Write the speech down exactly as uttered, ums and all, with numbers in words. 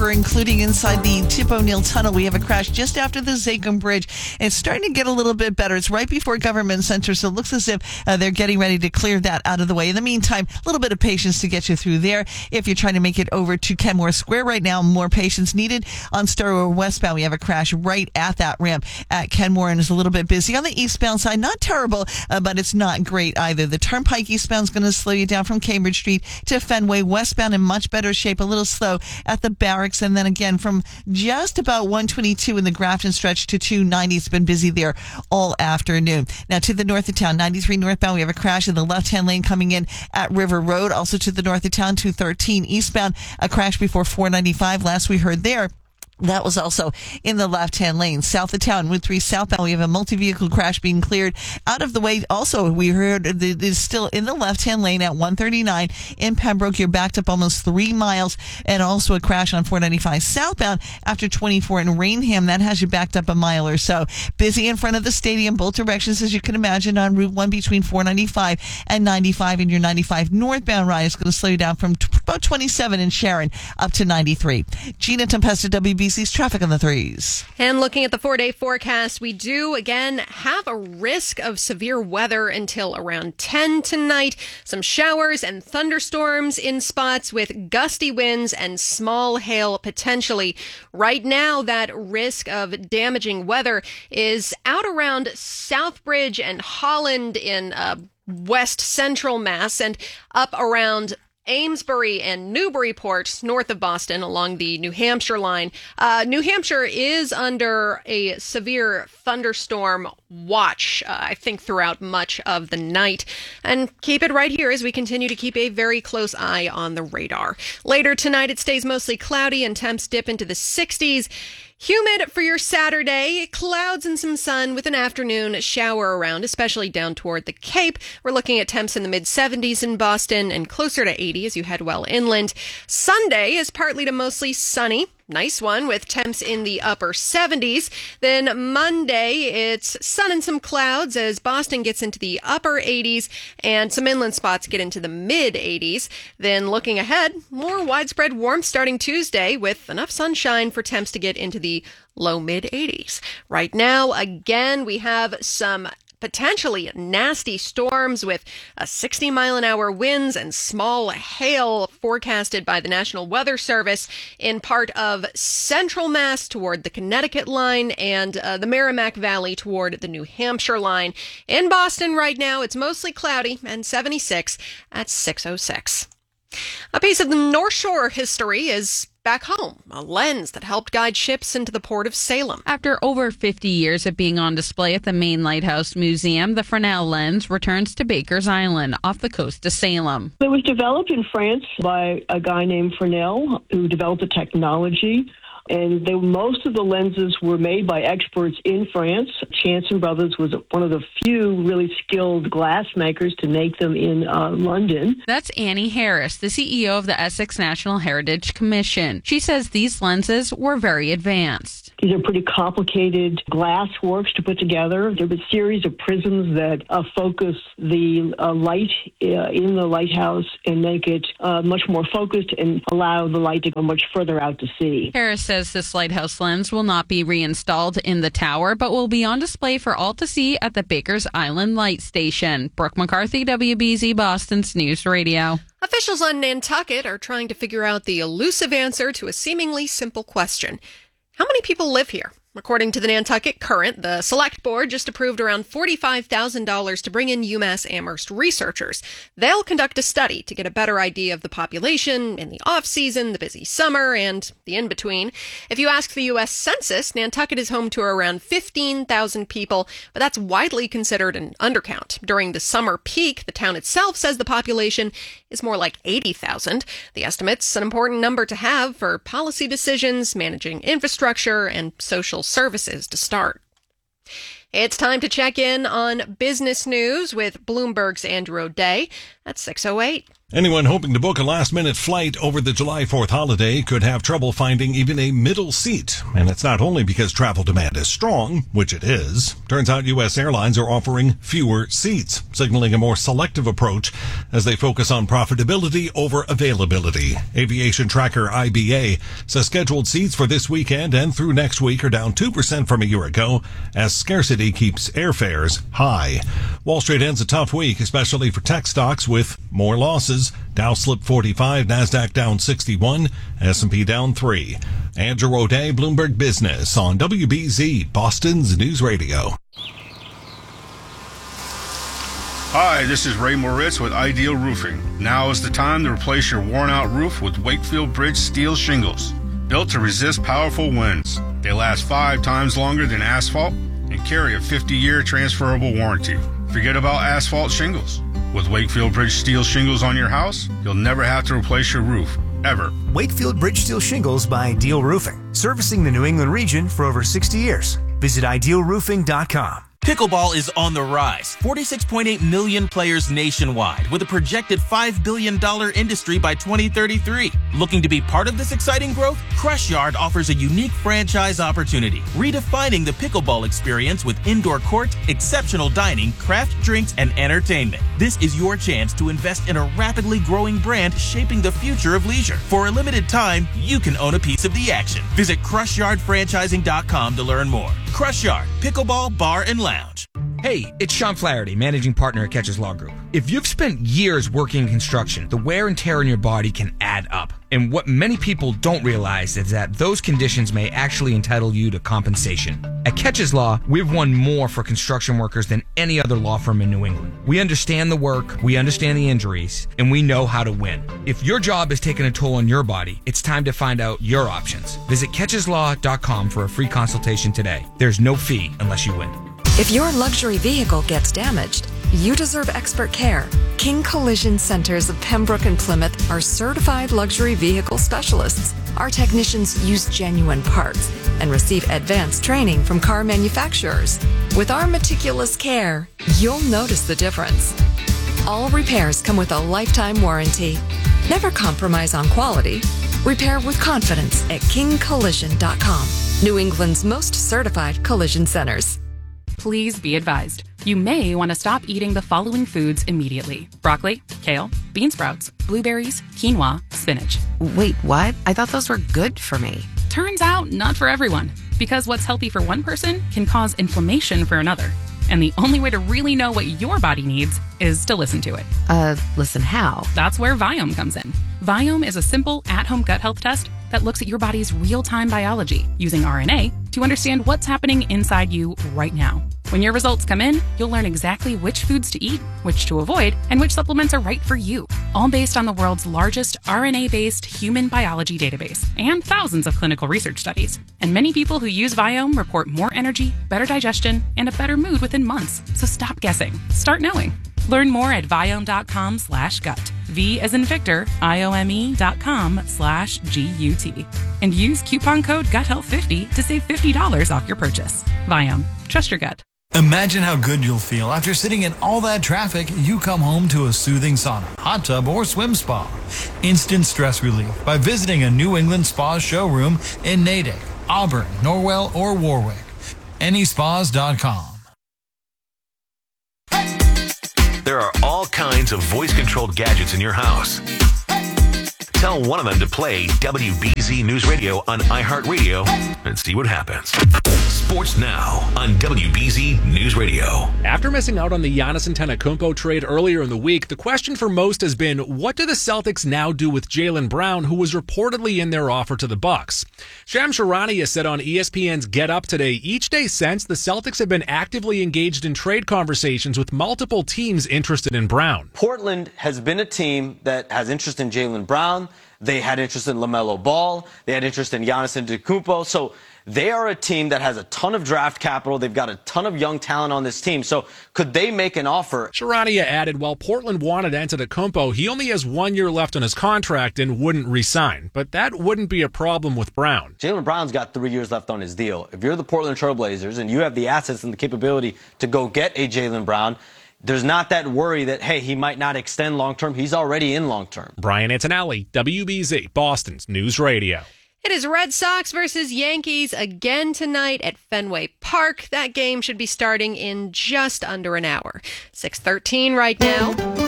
River, including inside the Tip O'Neill Tunnel. We have a crash just after the Zakum Bridge. It's starting to get a little bit better. It's right before Government Center, so it looks as if uh, they're getting ready to clear that out of the way. In the meantime, a little bit of patience to get you through there. If you're trying to make it over to Kenmore Square right now, more patience needed. On Star westbound, we have a crash right at that ramp at Kenmore, and it's a little bit busy. On the eastbound side, not terrible, uh, but it's not great either. The Turnpike eastbound is going to slow you down from Cambridge Street to Fenway. Westbound in much better shape, a little slow at the Barracks, and then again from just about one twenty-two in the Grafton stretch to two ninety. It's been busy there all afternoon. Now to the north of town, ninety-three northbound, we have a crash in the left-hand lane coming in at River Road. Also to the north of town, two thirteen eastbound, a crash before four ninety-five. Last we heard there, that was also in the left-hand lane. South of town, Route three southbound, we have a multi-vehicle crash being cleared out of the way. Also, we heard it is still in the left-hand lane at one thirty-nine in Pembroke. You're backed up almost three miles, and also a crash on four ninety-five southbound after twenty-four in Rainham. That has you backed up a mile or so. Busy in front of the stadium, both directions, as you can imagine, on Route one between four ninety-five and ninety-five. And your ninety-five northbound ride is going to slow you down from t- about twenty-seven in Sharon up to ninety-three. Gina Tempesta, W B C's traffic on the threes. And looking at the four-day forecast, we do, again, have a risk of severe weather until around ten tonight. Some showers and thunderstorms in spots with gusty winds and small hail potentially. Right now, that risk of damaging weather is out around Southbridge and Holland in uh, west central Mass, and up around Amesbury and Newburyport, north of Boston, along the New Hampshire line. Uh, New Hampshire is under a severe thunderstorm watch, uh, I think, throughout much of the night. And keep it right here as we continue to keep a very close eye on the radar. Later tonight, it stays mostly cloudy and temps dip into the sixties. Humid for your Saturday, clouds and some sun with an afternoon shower around, especially down toward the Cape. We're looking at temps in the mid seventies in Boston and closer to eighty as you head well inland. Sunday is partly to mostly sunny. Nice one with temps in the upper seventies. Then Monday, it's sun and some clouds as Boston gets into the upper eighties and some inland spots get into the mid eighties. Then looking ahead, more widespread warmth starting Tuesday with enough sunshine for temps to get into the low mid eighties. Right now, again, we have some potentially nasty storms with a sixty mile an hour winds and small hail forecasted by the National Weather Service in part of central Mass toward the Connecticut line and uh, the Merrimack Valley toward the New Hampshire line. In Boston right now, it's mostly cloudy and seventy-six at six oh six. A piece of the North Shore history is back home, a lens that helped guide ships into the port of Salem. After over fifty years of being on display at the Maine Lighthouse Museum, the Fresnel lens returns to Baker's Island off the coast of Salem. It was developed in France by a guy named Fresnel, who developed the technology. And they, most of the lenses were made by experts in France. Chanson Brothers was one of the few really skilled glass makers to make them in uh, London. That's Annie Harris, the C E O of the Essex National Heritage Commission. She says these lenses were very advanced. These are pretty complicated glass works to put together. They're a series of prisms that uh, focus the uh, light uh, in the lighthouse and make it uh, much more focused and allow the light to go much further out to sea. Harris says this lighthouse lens will not be reinstalled in the tower, but will be on display for all to see at the Baker's Island Light Station. Brooke McCarthy, W B Z Boston's News Radio. Officials on Nantucket are trying to figure out the elusive answer to a seemingly simple question. How many people live here? According to the Nantucket Current, the Select Board just approved around forty-five thousand dollars to bring in UMass Amherst researchers. They'll conduct a study to get a better idea of the population in the off-season, the busy summer, and the in-between. If you ask the U S Census, Nantucket is home to around fifteen thousand people, but that's widely considered an undercount. During the summer peak, the town itself says the population is more like eighty thousand. The estimate's an important number to have for policy decisions, managing infrastructure, and social services to start. It's time to check in on business news with Bloomberg's Andrew O'Day at six oh eight. Anyone hoping to book a last-minute flight over the July fourth holiday could have trouble finding even a middle seat. And it's not only because travel demand is strong, which it is. Turns out U S airlines are offering fewer seats, signaling a more selective approach as they focus on profitability over availability. Aviation tracker I B A says scheduled seats for this weekend and through next week are down two percent from a year ago as scarcity keeps airfares high. Wall Street ends a tough week, especially for tech stocks with more losses. Dow slipped forty-five, NASDAQ down sixty-one, S and P down three. Andrew O'Day, Bloomberg Business on W B Z, Boston's News Radio. Hi, this is Ray Moritz with Ideal Roofing. Now is the time to replace your worn-out roof with Wakefield Bridge Steel Shingles. Built to resist powerful winds, they last five times longer than asphalt and carry a fifty-year transferable warranty. Forget about asphalt shingles. With Wakefield Bridge Steel Shingles on your house, you'll never have to replace your roof, ever. Wakefield Bridge Steel Shingles by Ideal Roofing, servicing the New England region for over sixty years. Visit ideal roofing dot com. Pickleball is on the rise. forty-six point eight million players nationwide with a projected five billion dollars industry by twenty thirty-three. Looking to be part of this exciting growth? Crush Yard offers a unique franchise opportunity, redefining the pickleball experience with indoor court, exceptional dining, craft drinks, and entertainment. This is your chance to invest in a rapidly growing brand shaping the future of leisure. For a limited time, you can own a piece of the action. Visit crush yard franchising dot com to learn more. Crush Yard, Pickleball Bar and Lounge. Hey, it's Sean Flaherty, managing partner at Catches Law Group. If you've spent years working in construction, the wear and tear on your body can add up. And what many people don't realize is that those conditions may actually entitle you to compensation. At Catches Law, we've won more for construction workers than any other law firm in New England. We understand the work, we understand the injuries, and we know how to win. If your job is taking a toll on your body, it's time to find out your options. Visit catches law dot com for a free consultation today. There's no fee unless you win. If your luxury vehicle gets damaged, you deserve expert care. King Collision Centers of Pembroke and Plymouth are certified luxury vehicle specialists. Our technicians use genuine parts and receive advanced training from car manufacturers. With our meticulous care, you'll notice the difference. All repairs come with a lifetime warranty. Never compromise on quality. Repair with confidence at king collision dot com. New England's most certified collision centers. Please be advised. You may want to stop eating the following foods immediately. Broccoli, kale, bean sprouts, blueberries, quinoa, spinach. Wait, what? I thought those were good for me. Turns out, not for everyone. Because what's healthy for one person can cause inflammation for another. And the only way to really know what your body needs is to listen to it. Uh, listen how? That's where Viome comes in. Viome is a simple at-home gut health test that looks at your body's real-time biology using R N A to understand what's happening inside you right now. When your results come in, you'll learn exactly which foods to eat, which to avoid, and which supplements are right for you. All based on the world's largest R N A-based human biology database and thousands of clinical research studies. And many people who use Viome report more energy, better digestion, and a better mood within months. So stop guessing. Start knowing. Learn more at viome dot com slash gut. V as in Victor, I O M E dot com slash G U T. And use coupon code gut health fifty to save fifty dollars off your purchase. Viome. Trust your gut. Imagine how good you'll feel after sitting in all that traffic. You come home to a soothing sauna, hot tub, or swim spa. Instant stress relief by visiting a New England Spa showroom in Natick, Auburn, Norwell, or Warwick. any spas dot com. There are all kinds of voice-controlled gadgets in your house. Tell one of them to play W B Z News Radio on iHeartRadio and see what happens. Sports Now on W B Z News Radio. After missing out on the Giannis Antetokounmpo trade earlier in the week, the question for most has been, what do the Celtics now do with Jaylen Brown, who was reportedly in their offer to the Bucks? Shams Charania said on E S P N's Get Up today, each day since, the Celtics have been actively engaged in trade conversations with multiple teams interested in Brown. Portland has been a team that has interest in Jaylen Brown. They had interest in LaMelo Ball. They had interest in Giannis Antetokounmpo. So they are a team that has a ton of draft capital. They've got a ton of young talent on this team. So could they make an offer? Charania added, while Portland wanted Antetokounmpo, he only has one year left on his contract and wouldn't re-sign. But that wouldn't be a problem with Brown. Jaylen Brown's got three years left on his deal. If you're the Portland Trail Blazers and you have the assets and the capability to go get a Jaylen Brown, there's not that worry that, hey, he might not extend long term. He's already in long term. Brian Antonelli, W B Z, Boston's News Radio. It is Red Sox versus Yankees again tonight at Fenway Park. That game should be starting in just under an hour. six thirteen right now.